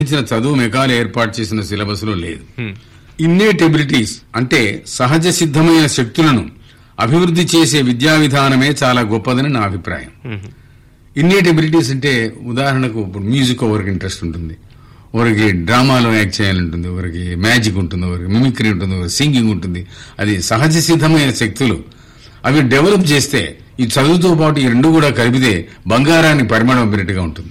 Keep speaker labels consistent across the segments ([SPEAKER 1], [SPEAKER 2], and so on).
[SPEAKER 1] చదువు మెకాలు ఏర్పాటు చేసిన సిలబస్ లో లేదు. ఇన్నేట్ ఎబిలిటీస్ అంటే సహజ సిద్ధమైన శక్తులను అభివృద్ధి చేసే విద్యా విధానమే చాలా గొప్పదని నా అభిప్రాయం. ఇన్నేట్ ఎబిలిటీస్ అంటే ఉదాహరణకు ఇప్పుడు మ్యూజిక్ ఒకరికి ఇంట్రెస్ట్ ఉంటుంది, ఒకరికి డ్రామాలో యాక్ట్ చేయాలంటుంది, ఒకరికి మ్యాజిక్ ఉంటుంది, ఒకరికి మిమిక్రీ ఉంటుంది, ఒకరికి సింగింగ్ ఉంటుంది. అది సహజ సిద్ధమైన శక్తులు. అవి డెవలప్ చేస్తే ఈ చదువుతో పాటు ఈ రెండు కూడా కలిపితే బంగారాన్ని పరిమళింపినట్టుగా ఉంటుంది.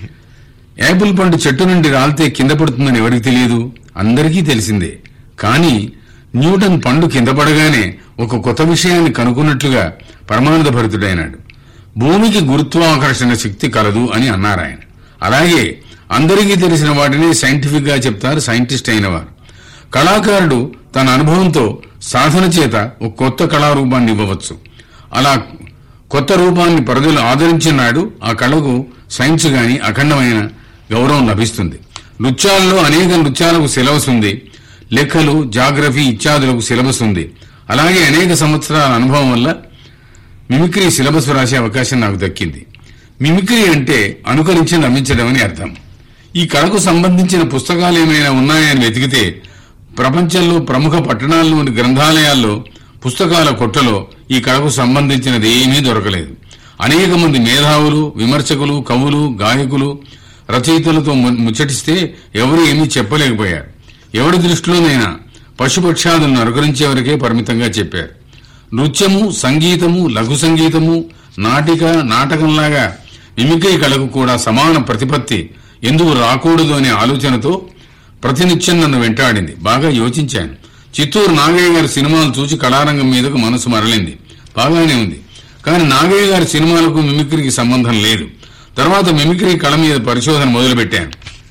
[SPEAKER 1] యాపిల్ పండు చెట్టు నుండి రాలితే కింద పడుతుందని ఎవరికి తెలియదు, అందరికీ తెలిసిందే. కానీ న్యూటన్ పండు కింద పడగానే ఒక కొత్త విషయాన్ని కనుక్కున్నట్లుగా పరమానంద భరితుడైనాడు. భూమికి గురుత్వాకర్షణ శక్తి కలదు అని అన్నారాయన. అలాగే అందరికీ తెలిసిన వాటిని సైంటిఫిక్ గా చెప్తారు సైంటిస్ట్ అయిన వారు. కళాకారుడు తన అనుభవంతో సాధన చేత ఒక కొత్త కళారూపాన్ని ఇవ్వవచ్చు. అలా కొత్త రూపాన్ని ప్రజలు ఆదరించినాడు ఆ కళకు సైన్స్ గాని అఖండమైన గౌరవం లభిస్తుంది. నృత్యాల్లో అనేక నృత్యాలకు సిలబస్ ఉంది, లెక్కలు, జాగ్రఫీ ఇత్యాదులకు సిలబస్ ఉంది. అలాగే అనేక సంవత్సరాల అనుభవం వల్ల మిమిక్రీ సిలబస్ రాసే అవకాశం నాకు దక్కింది. మిమిక్రీ అంటే అనుకరించి నమ్మించడం అని అర్థం. ఈ కళకు సంబంధించిన పుస్తకాలు ఏమైనా ఉన్నాయని వెతికితే ప్రపంచంలో ప్రముఖ పట్టణాల్లోని గ్రంథాలయాల్లో పుస్తకాల కొట్టలో ఈ కళకు సంబంధించినది ఏమీ దొరకలేదు. అనేక మంది మేధావులు, విమర్శకులు, కవులు, గాయకులు, రచయితలతో ముచ్చటిస్తే ఎవరు ఏమీ చెప్పలేకపోయారు. ఎవరి దృష్టిలోనైనా పశుపక్షాదులను అనుకరించే వరకే పరిమితంగా చెప్పారు. నృత్యము, సంగీతము, లఘు సంగీతము, నాటకంలాగా మిమిక్రీ కళకు కూడా సమాన ప్రతిపత్తి ఎందుకు రాకూడదు అనే ఆలోచనతో ప్రతినిత్యం నన్ను వెంటాడింది. బాగా యోచించాను. చిత్తూరు నాగయ్య గారి సినిమాలు చూసి కళారంగం మీదకు మనసు మరలింది. బాగానే ఉంది. కానీ నాగయ్య గారి సినిమాలకు మిమిక్రీకి సంబంధం లేదు. తర్వాత మిమిక్రీ కళ మీద పరిశోధన మొదలుపెట్టాను.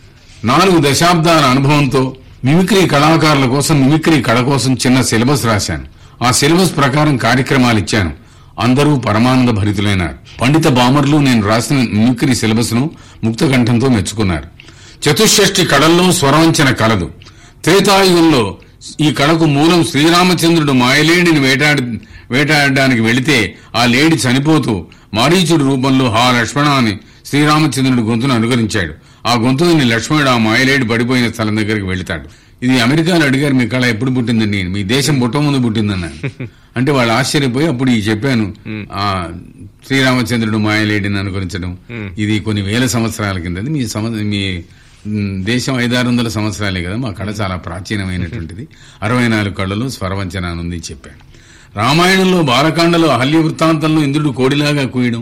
[SPEAKER 1] 4 దశాబ్దాల అనుభవంతో మిమిక్రీ కళాకారుల కోసం, మిమిక్రీ కళ కోసం చిన్న సిలబస్ రాశాను. ఆ సిలబస్ ప్రకారం కార్యక్రమాలు ఇచ్చాను. అందరూ పరమానంద భరితులైనారు. పండిత బామర్లు నేను రాసిన మిమిక్రీ సిలబస్ ను ముక్తకంఠంతో మెచ్చుకున్నారు. చతుషష్ఠి కళల్లో స్వరవంచన కలదు. త్రేతాయుగంలో ఈ కళకు మూలం శ్రీరామచంద్రుడు మాయలేడిని వేటాడడానికి వెళితే ఆ లేడి చనిపోతూ మారీచుడి రూపంలో హా లక్ష్మణ అని శ్రీరామచంద్రుడి గొంతును అనుకరించాడు. ఆ గొంతుని లక్ష్మణుడు ఆ మాయలేడి పడిపోయిన స్థలం దగ్గరికి వెళతాడు. ఇది అమెరికాలో అడిగారు, మీ కళ ఎప్పుడు పుట్టిందండి? మీ దేశం పుట్ట ముందు పుట్టిందన్నాను. అంటే వాళ్ళు ఆశ్చర్యపోయి అప్పుడు చెప్పాను, ఆ శ్రీరామచంద్రుడు మాయలేడిని అనుకరించడం ఇది కొన్ని వేల సంవత్సరాల కింద. మీ దేశం 500-600 సంవత్సరాలే కదా, మా కళ చాలా ప్రాచీనమైనటువంటిది. 64 కళలు స్వరవంచన ఉంది చెప్పాను. రామాయణంలో బాలకాండలో అహల్య వృత్తాంతంలో ఇంద్రుడు కోడిలాగా కూయడం,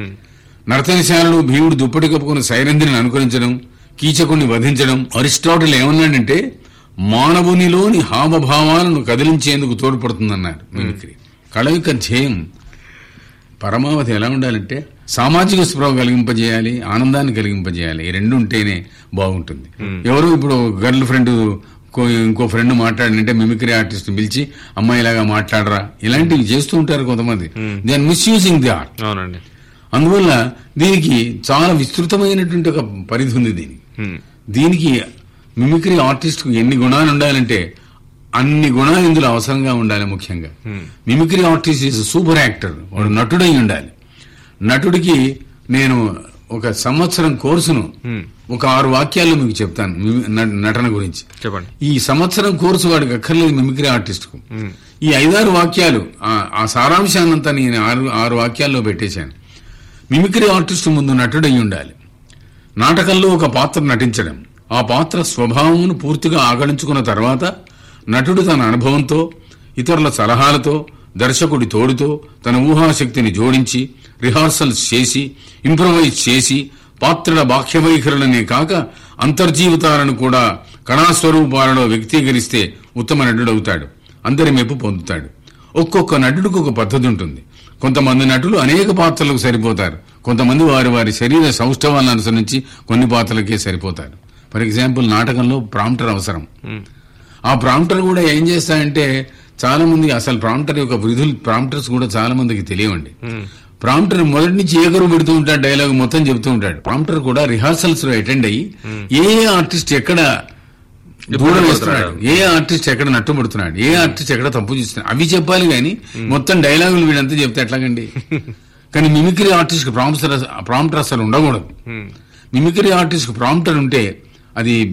[SPEAKER 1] నర్తనశాలలో భీముడు దుప్పటి కప్పుకుని సైరంధ్రిని అనుకరించడం, కీచకుణ్ణి వధించడం. అరిస్టాటిల్ ఏమన్నాడంటే మానవునిలోని హావభావాలను కదిలించేందుకు తోడ్పడుతుందన్నారు మిమిక్రీ. కళ యొక్క ధ్యేయం పరమావధి ఎలా ఉండాలంటే సామాజిక స్పృహ కలిగింపజేయాలి, ఆనందాన్ని కలిగింపజేయాలి. ఈ రెండు ఉంటేనే బాగుంటుంది. ఎవరు ఇప్పుడు గర్ల్ ఫ్రెండ్ ఇంకో ఫ్రెండ్ మాట్లాడినంటే మిమిక్రీ ఆర్టిస్ట్ పిలిచి అమ్మాయిలాగా మాట్లాడరా ఇలాంటివి చేస్తూ ఉంటారు కొంతమంది. They are misusing the art.
[SPEAKER 2] అవునండి.
[SPEAKER 1] అందువల్ల దీనికి చాలా విస్తృతమైనటువంటి ఒక పరిధి ఉంది. దీనికి మిమిక్రీ ఆర్టిస్ట్ కు ఎన్ని గుణాలు ఉండాలంటే అన్ని గుణాలు ఇందులో అవసరంగా ఉండాలి. ముఖ్యంగా mimicry artist is super actor. వాడు నటుడై ఉండాలి. నటుడికి నేను ఒక సంవత్సరం కోర్సును ఒక 6 వాక్యాల్లో మీకు చెప్తాను నటన గురించి.
[SPEAKER 2] చెప్పండి.
[SPEAKER 1] ఈ సంవత్సరం కోర్సు వాడికి అక్కర్లేదు మిమిక్రీ ఆర్టిస్ట్ కు. ఈ 5-6 వాక్యాలు ఆ సారాంశాన్నంతా నేను 6 వాక్యాల్లో పెట్టేశాను. మిమిక్రీ ఆర్టిస్ట్ ముందు నటుడై ఉండాలి. నాటకంలో ఒక పాత్ర నటించడం, ఆ పాత్ర స్వభావమును పూర్తిగా ఆకళించుకున్న తర్వాత నటుడు తన అనుభవంతో, ఇతరుల సలహాలతో, దర్శకుడి తోడుతో తన ఊహాశక్తిని జోడించి రిహార్సల్స్ చేసి ఇంప్రొవైజ్ చేసి పాత్రల బాహ్యవైఖరులనే కాక అంతర్జీవితాలను కూడా కళాస్వరూపాలలో వ్యక్తీకరిస్తే ఉత్తమ నటుడవుతాడు, అందరి మెప్పు పొందుతాడు. ఒక్కొక్క నటుడికి ఒక పద్ధతి ఉంటుంది. కొంతమంది నటులు అనేక పాత్రలకు సరిపోతారు, కొంతమంది వారి వారి శరీర సౌష్ఠవాలను అనుసరించి కొన్ని పాత్రలకే సరిపోతారు. ఫర్ ఎగ్జాంపుల్ నాటకంలో ప్రాంప్టర్ అవసరం. ఆ ప్రాంప్టర్ కూడా ఏం చేస్తాయంటే చాలా మంది అసలు ప్రాంప్టర్ యొక్క విధులు ప్రాంప్టర్స్ కూడా చాలా మందికి తెలియవండి. ప్రాంప్టర్ మొదటి నుంచి ఏకరు పెడుతూ ఉంటాడు, డైలాగ్ మొత్తం చెబుతూ ఉంటాడు. ప్రాంప్టర్ కూడా రిహార్సల్స్ లో అటెండ్ అయ్యి ఏ ఆర్టిస్ట్ ఎక్కడ దూరం వేస్తున్నాడు, ఏ ఆర్టిస్ట్ ఎక్కడ నట్టుబడుతున్నాడు, ఏ ఆర్టిస్ట్ ఎక్కడ తప్పు చేస్తున్నాడు అవి చెప్పాలి. కానీ మొత్తం డైలాగులు వీడంతా చెప్తే ఎట్లాగండి? కానీ మిమిక్రీ ఆర్టిస్ట్ కి ప్రాంప్టర్ అసలు ఉండకూడదు. మిమిక్రీ ఆర్టిస్ట్ కి ప్రాంప్టర్ ఉంటే అది